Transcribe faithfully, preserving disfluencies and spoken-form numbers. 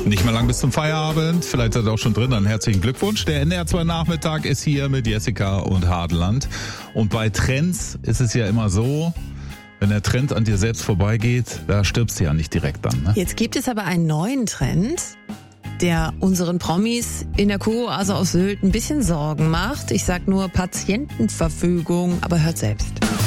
Nicht mehr lang bis zum Feierabend, vielleicht seid ihr auch schon drin, dann herzlichen Glückwunsch. Der N D R zwei Nachmittag ist hier mit Jessica und Hadeland. Und bei Trends ist es ja immer so, wenn der Trend an dir selbst vorbeigeht, da stirbst du ja nicht direkt dann. Ne? Jetzt gibt es aber einen neuen Trend, der unseren Promis in der Kurorte auf Sylt ein bisschen Sorgen macht. Ich sag nur Patientenverfügung, aber hört selbst.